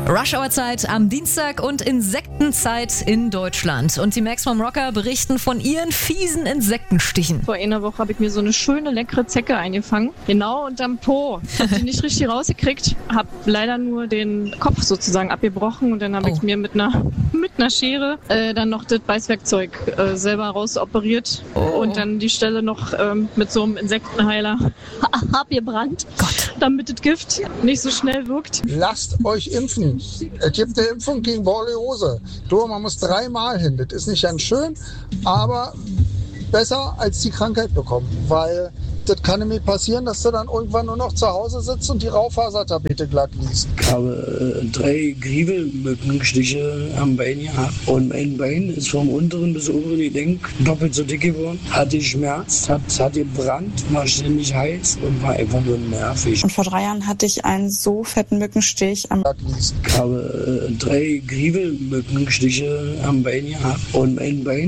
Rush-Hour-Zeit am Dienstag und Insektenzeit in Deutschland. Und die Max vom Rocker berichten von ihren fiesen Insektenstichen. Vor einer Woche habe ich mir so eine schöne, leckere Zecke eingefangen. Genau unterm Po. Hab die nicht richtig rausgekriegt. Hab leider nur den Kopf sozusagen abgebrochen. Und dann habe ich mir mit einer Schere dann noch das Beißwerkzeug selber rausoperiert. Und dann die Stelle noch mit so einem Insektenheiler abgebrannt. Damit das Gift nicht so schnell wirkt. Lasst euch impfen. Es gibt eine Impfung gegen Borreliose. Man muss 3-mal hin. Das ist nicht ganz schön, aber besser als die Krankheit bekommen. Weil das kann nämlich passieren, dass du dann irgendwann nur noch zu Hause sitzt und die Raufasertapete glatt liest. Ich habe 3 Grievelmückenstiche am Bein gehabt. Und mein Bein ist vom unteren bis oberen Gelenk doppelt so dick geworden. Hatte Schmerz, hat gebrannt, war ständig heiß und war einfach nur nervig. Und vor 3 Jahren hatte ich einen so fetten Mückenstich am glatt liest. Ich habe 3 Grievelmückenstiche am Bein gehabt. Und mein Bein